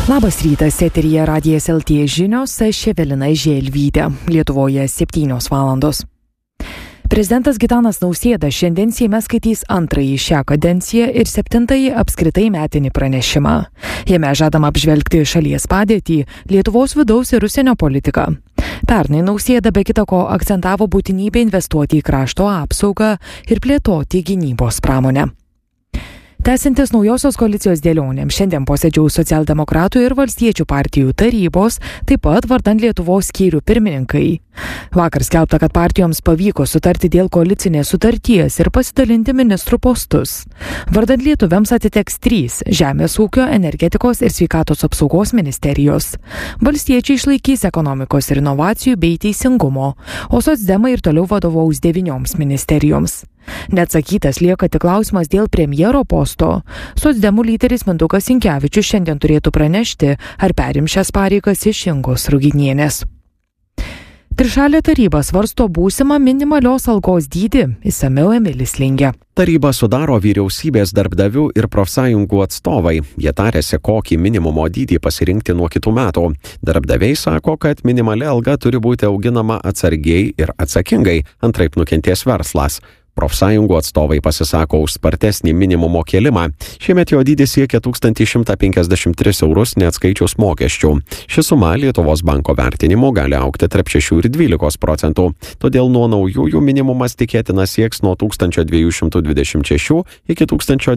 Labas rytas, eteryje Radijas LT žinios, aš Evelina Želvytė. Lietuvoje 7 valandos. Prezidentas Gitanas Nausėda šiandien Seime skaitys antrąjį šią kadenciją ir 7-ąjį apskritai metinį pranešimą. Jame žadama apžvelgti šalies padėtį, Lietuvos vidaus ir užsienio politiką. Pernai Nausėda be kita ko akcentavo būtinybę investuoti į krašto apsaugą ir plėtoti gynybos pramonę. Tęsiantis naujosios koalicijos dėlionėms, šiandien posėdžiaus socialdemokratų ir valstiečių partijų tarybos, taip pat vardan Lietuvos skyrių pirmininkai. Vakar skelbta, kad partijoms pavyko sutarti dėl koalicinės sutarties ir pasidalinti ministrų postus. Vardan lietuviams atiteks 3 – Žemės ūkio, energetikos ir sveikatos apsaugos ministerijos. Valstiečiai išlaikys ekonomikos ir inovacijų bei teisingumo, o socdemai ir toliau vadovaus 9 ministerijoms. Neatsakytas lieka tik klausimas dėl premjero posto. Socdemų lyderis Mindaugas Sinkevičius šiandien turėtų pranešti, ar perims šias pareigas iš Ingos Ruginienės. Trišalė taryba svarsto būsimą minimalios algos dydį, išsamiau Emilis Lingė. Tarybą sudaro vyriausybės, darbdavių ir profsąjungų atstovai. Jie tarėsi, kokį minimumo dydį pasirinkti nuo kitų metų. Darbdaviai sako, kad minimali alga turi būti auginama atsargiai ir atsakingai, antraip nukentės verslas. Profsąjungų atstovai pasisako už spartesnį minimumo kėlimą. Šiemet jo dydis siekia 1153 eurus neatskaičius mokesčių. Ši suma Lietuvos banko vertinimu gali augti tarp 6 ir 12%. Todėl nuo naujųjų minimumas tikėtina sieks nuo 1226 iki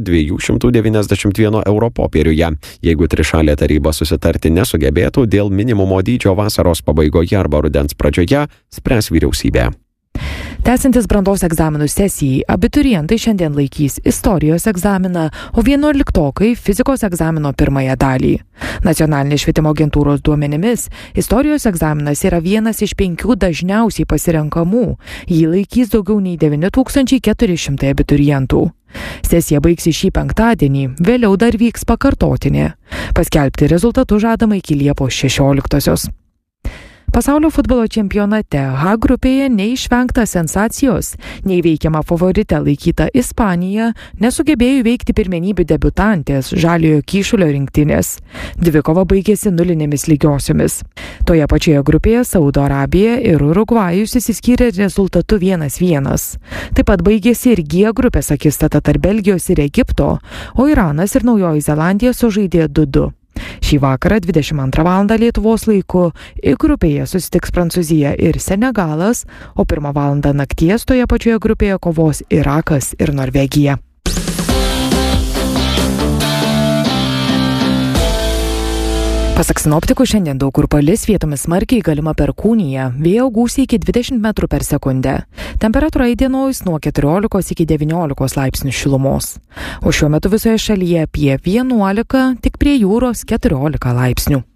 1291 euro popieriuje. Jeigu trišalė taryba susitarti nesugebėtų dėl minimumo dydžio vasaros pabaigoje arba rudens pradžioje, spręs vyriausybė. Tęsiantis brandos egzaminų sesijai, abiturientai šiandien laikys istorijos egzaminą, o 11-okai fizikos egzamino pirmąją dalį. Nacionalinės švietimo agentūros duomenimis, istorijos egzaminas yra vienas iš 5 dažniausiai pasirenkamų. Jį laikys daugiau nei 9400 abiturientų. Sesija baigsis šį penktadienį, vėliau dar vyks pakartotinė. Paskelbti rezultatus žadama iki Liepos 16-osios. Pasaulio futbolo čempionate H grupėje neišvengta sensacijos. Neįveikiama favorite laikyta Ispanija nesugebėjo įveikti pirmenybių debiutantės Žaliojo Kyšulio rinktinės. Dvikova baigėsi 0 lygiosiomis. Toje pačioje grupėje Saudo Arabija ir Urugvajus išsiskyrė rezultatu 1-1. Taip pat baigėsi ir G grupės akistata tarp Belgijos ir Egipto, o Iranas ir Naujoji Zelandija sužaidė 2-2. Šį vakarą 22 valandą Lietuvos laiku į grupėje susitiks Prancūzija ir Senegalas, o 1 valandą nakties toje pačioje grupėje kovos Irakas ir Norvegija. Pasak sinoptikų, šiandien daug kur palis, vietomis smarkiai galima perkūnija, vėjo gūsiai iki 20 metrų per sekundę. Temperatūra įdienojus nuo 14 iki 19 laipsnių šilumos. O šiuo metu visoje šalyje apie 11, tik prie jūros 14 laipsnių.